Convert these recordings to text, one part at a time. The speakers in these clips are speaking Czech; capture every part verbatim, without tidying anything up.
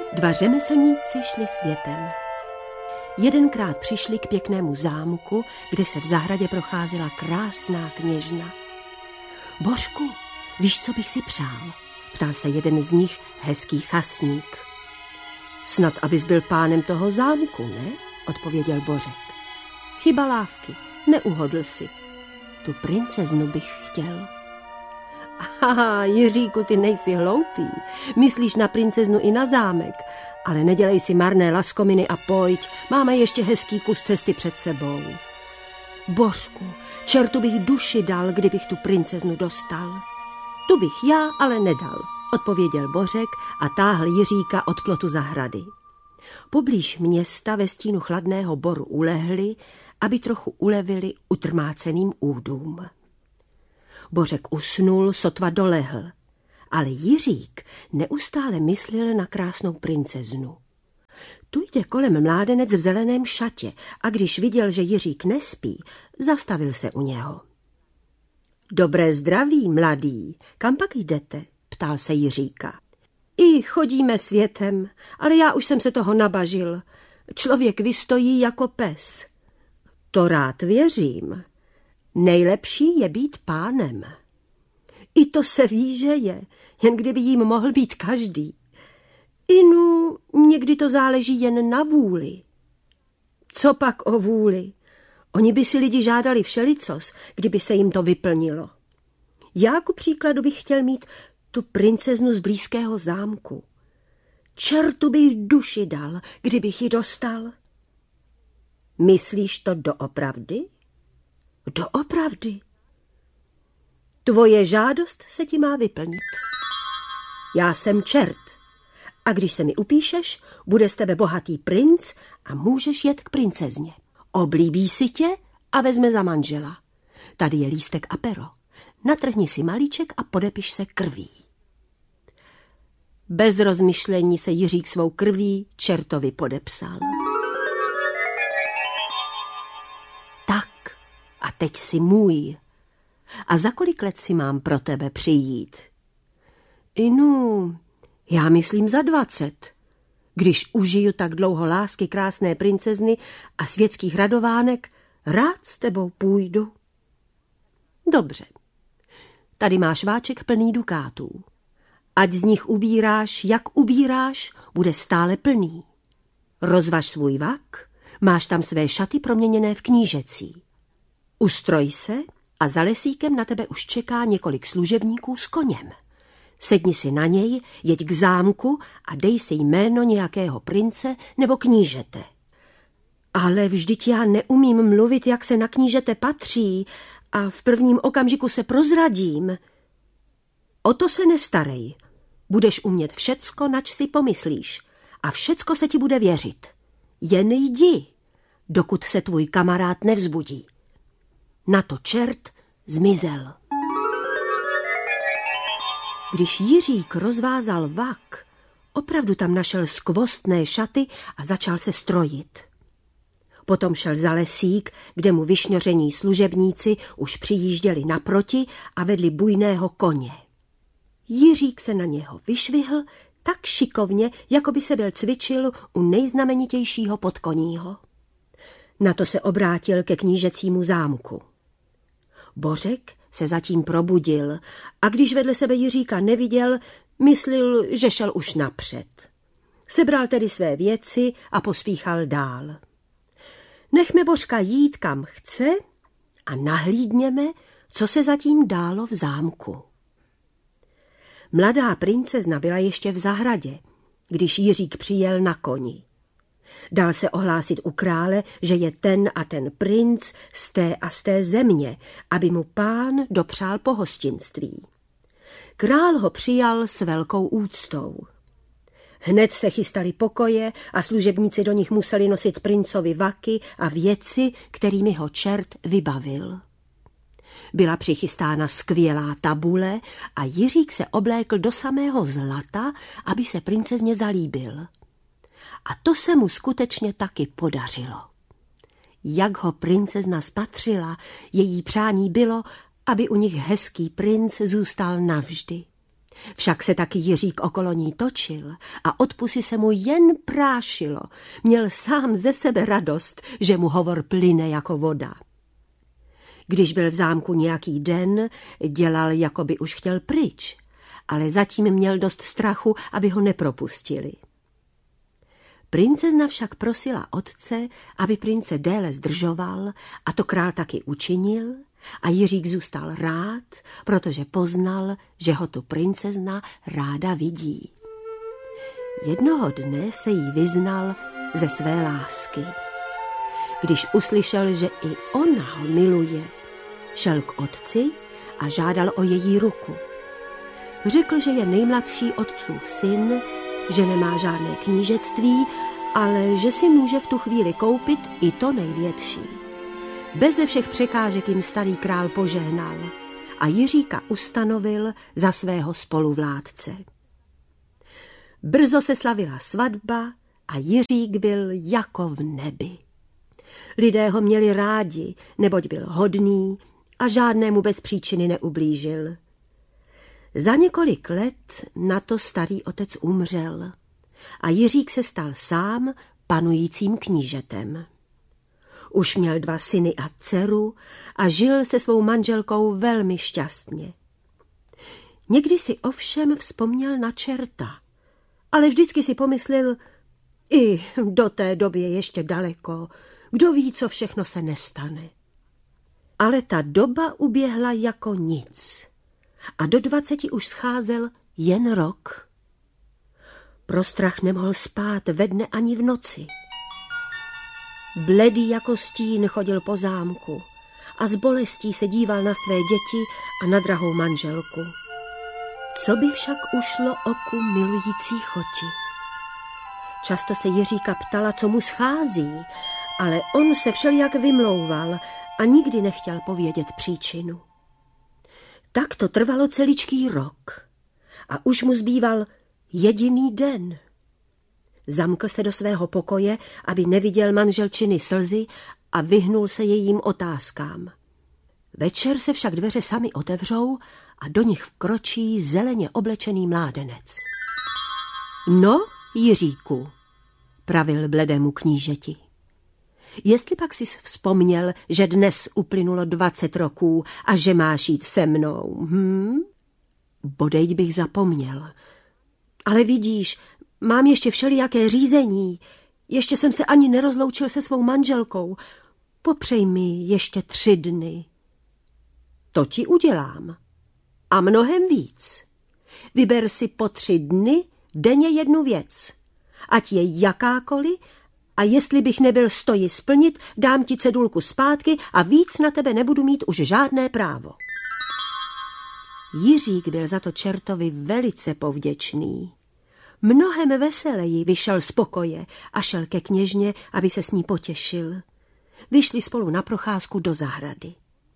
Dva řemeslníci šli světem. Jedenkrát přišli k pěknému zámku, kde se v zahradě procházela krásná kněžna. Božku, víš, co bych si přál? Ptal se jeden z nich, hezký chasník. Snad, abys byl pánem toho zámku, ne? Odpověděl Bořek. Chyba lávky, neuhodl si. Tu princeznu bych chtěl. Aha, Jiříku, ty nejsi hloupý. Myslíš na princeznu i na zámek, ale nedělej si marné laskominy a pojď, máme ještě hezký kus cesty před sebou. Božku, čertu bych duši dal, kdybych tu princeznu dostal. Tu bych já ale nedal, odpověděl Bořek a táhl Jiříka od plotu zahrady. Poblíž města ve stínu chladného boru ulehli, aby trochu ulevili utrmáceným údům. Bořek usnul, sotva dolehl, ale Jiřík neustále myslel na krásnou princeznu. Tu jde kolem mládenec v zeleném šatě a když viděl, že Jiřík nespí, zastavil se u něho. Dobré zdraví, mladý, kam pak jdete? Ptal se Jiříka. I chodíme světem, ale já už jsem se toho nabažil. Člověk vystojí jako pes. To rád věřím. Nejlepší je být pánem. I to se ví, že je, jen kdyby jím mohl být každý. Inu, někdy to záleží jen na vůli. Co pak o vůli? Oni by si lidi žádali všelicos, kdyby se jim to vyplnilo. Já ku příkladu bych chtěl mít tu princeznu z blízkého zámku. Čertu bych duši dal, kdybych ji dostal. Myslíš to doopravdy? Doopravdy. Tvoje žádost se ti má vyplnit. Já jsem čert a když se mi upíšeš, bude z tebe bohatý princ a můžeš jet k princezně. Oblíbí si tě a vezme za manžela. Tady je lístek a pero. Natrhni si malíček a podepiš se krví. Bez rozmyšlení se Jiřík svou krví čertovi podepsal. Tak, a teď si můj. A za kolik let si mám pro tebe přijít? Inu, já myslím za dvacet. Když užiju tak dlouho lásky krásné princezny a světských radovánek, rád s tebou půjdu. Dobře. Tady máš váček plný dukátů. Ať z nich ubíráš, jak ubíráš, bude stále plný. Rozvaž svůj vak, máš tam své šaty proměněné v knížecí. Ustroj se a za lesíkem na tebe už čeká několik služebníků s koněm. Sedni si na něj, jeď k zámku a dej si jméno nějakého prince nebo knížete. Ale vždyť já neumím mluvit, jak se na knížete patří a v prvním okamžiku se prozradím. O to se nestarej. Budeš umět všecko, nač si pomyslíš a všecko se ti bude věřit. Jen jdi, dokud se tvůj kamarád nevzbudí. Na to čert zmizel. Když Jiřík rozvázal vak, opravdu tam našel skvostné šaty a začal se strojit. Potom šel za lesík, kde mu vyšňoření služebníci už přijížděli naproti a vedli bujného koně. Jiřík se na něho vyšvihl tak šikovně, jako by se byl cvičil u nejznamenitějšího podkoního. Na to se obrátil ke knížecímu zámku. Bořek se zatím probudil a když vedle sebe Jiříka neviděl, myslil, že šel už napřed. Sebral tedy své věci a pospíchal dál. Nechme Božka jít, kam chce a nahlídněme, co se zatím dálo v zámku. Mladá princezna byla ještě v zahradě, když Jiřík přijel na koni. Dal se ohlásit u krále, že je ten a ten princ z té a z té země, aby mu pán dopřál pohostinství. Král ho přijal s velkou úctou. Hned se chystali pokoje a služebníci do nich museli nosit princovi vaky a věci, kterými ho čert vybavil. Byla přichystána skvělá tabule a Jiřík se oblékl do samého zlata, aby se princezně zalíbil. A to se mu skutečně taky podařilo. Jak ho princezna spatřila, její přání bylo, aby u nich hezký princ zůstal navždy. Však se taky Jiřík okolo ní točil a od pusy se mu jen prášilo. Měl sám ze sebe radost, že mu hovor plyne jako voda. Když byl v zámku nějaký den, dělal, jako by už chtěl pryč, ale zatím měl dost strachu, aby ho nepropustili. Princezna však prosila otce, aby prince déle zdržoval, a to král taky učinil, a Jiřík zůstal rád, protože poznal, že ho tu princezna ráda vidí. Jednoho dne se jí vyznal ze své lásky. Když uslyšel, že i ona ho miluje, šel k otci a žádal o její ruku. Řekl, že je nejmladší otcův syn, že nemá žádné knížectví, ale že si může v tu chvíli koupit i to největší. Beze všech překážek jim starý král požehnal a Jiříka ustanovil za svého spoluvládce. Brzo se slavila svatba a Jiřík byl jako v nebi. Lidé ho měli rádi, neboť byl hodný a žádnému bez příčiny neublížil. Za několik let na to starý otec umřel a Jiřík se stal sám panujícím knížetem. Už měl dva syny a dceru a žil se svou manželkou velmi šťastně. Někdy si ovšem vzpomněl na čerta, ale vždycky si pomyslel, i do té doby je ještě daleko, kdo ví, co všechno se nestane. Ale ta doba uběhla jako nic a do dvaceti už scházel jen rok. Pro strach nemohl spát ve dne ani v noci. Bledý jako stín chodil po zámku a s bolestí se díval na své děti a na drahou manželku. Co by však ušlo oku milující choti? Často se Jiříka ptala, co mu schází, ale on se všelijak vymlouval a nikdy nechtěl povědět příčinu. Tak to trvalo celičký rok a už mu zbýval jediný den. Zamkl se do svého pokoje, aby neviděl manželčiny slzy a vyhnul se jejím otázkám. Večer se však dveře sami otevřou a do nich vkročí zeleně oblečený mládenec. No, Jiříku, pravil bledému knížeti. Jestli pak jsi vzpomněl, že dnes uplynulo dvacet roků a že máš jít se mnou, hm? Bodejť bych zapomněl. Ale vidíš, mám ještě všelijaké řízení. Ještě jsem se ani nerozloučil se svou manželkou. Popřej mi ještě tři dny. To ti udělám. A mnohem víc. Vyber si po tři dny denně jednu věc. Ať je jakákoliv, a jestli bych nebyl stoji splnit, dám ti cedulku zpátky a víc na tebe nebudu mít už žádné právo. Jiřík byl za to čertovi velice povděčný. Mnohem veseleji vyšel z pokoje a šel ke kněžně, aby se s ní potěšil. Vyšli spolu na procházku do zahrady.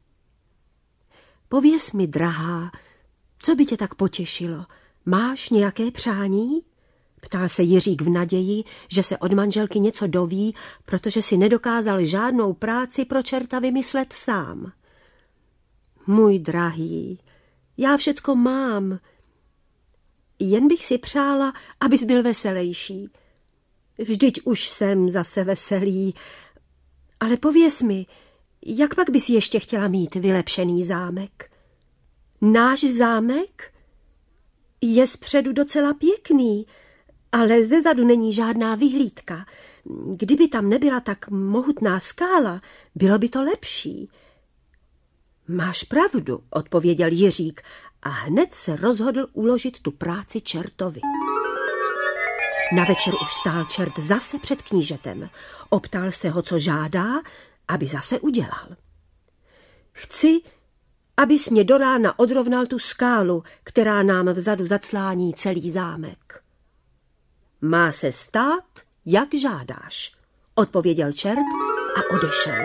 Pověz mi, drahá, co by tě tak potěšilo? Máš nějaké přání? Ptal se Jiřík v naději, že se od manželky něco doví, protože si nedokázal žádnou práci pro čerta vymyslet sám. Můj drahý, já všecko mám. Jen bych si přála, abys byl veselejší. Vždyť už jsem zase veselý. Ale pověz mi, jak pak bys ještě chtěla mít vylepšený zámek? Náš zámek je zpředu docela pěkný, ale zezadu není žádná vyhlídka. Kdyby tam nebyla tak mohutná skála, bylo by to lepší. Máš pravdu, odpověděl Jiřík a hned se rozhodl uložit tu práci čertovi. Na večer už stál čert zase před knížetem. Optal se ho, co žádá, aby zase udělal. Chci, abys mě do rána odrovnal tu skálu, která nám vzadu zaclání celý zámek. Má se stát, jak žádáš, odpověděl čert a odešel.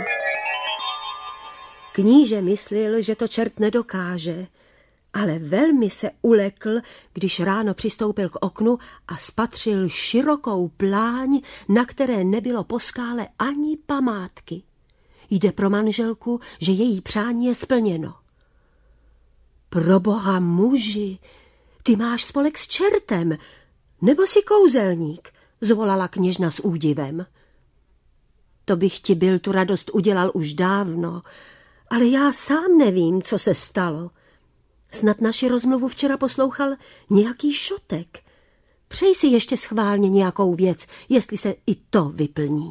Kníže myslel, že to čert nedokáže, ale velmi se ulekl, když ráno přistoupil k oknu a spatřil širokou pláň, na které nebylo po skále ani památky. Jde pro manželku, že její přání je splněno. Proboha, muži, ty máš spolek s čertem, nebo jsi kouzelník, zvolala kněžna s údivem. To bych ti byl tu radost udělal už dávno, ale já sám nevím, co se stalo. Snad naši rozmluvu včera poslouchal nějaký šotek. Přej si ještě schválně nějakou věc, jestli se i to vyplní.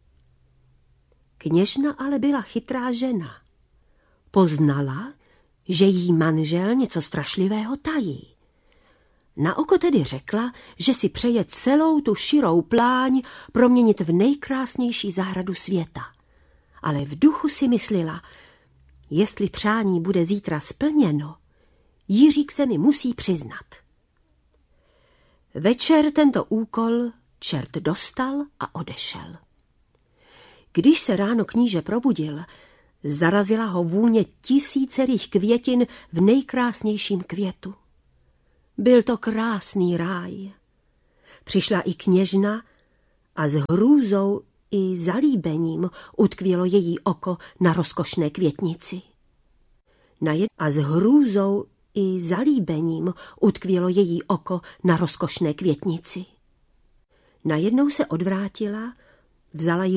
Kněžna ale byla chytrá žena. Poznala, že jí manžel něco strašlivého tají. Na oko tedy řekla, že si přeje celou tu širou pláň proměnit v nejkrásnější zahradu světa. Ale v duchu si myslela, jestli přání bude zítra splněno, Jiřík se mi musí přiznat. Večer tento úkol čert dostal a odešel. Když se ráno kníže probudil, zarazila ho vůně tisícerých květin v nejkrásnějším květu. Byl to krásný ráj. Přišla i kněžna a s hrůzou i zalíbením utkvělo její oko na rozkošné květnici. Na jed... A s hrůzou i zalíbením utkvělo její oko na rozkošné květnici. Najednou se odvrátila, vzala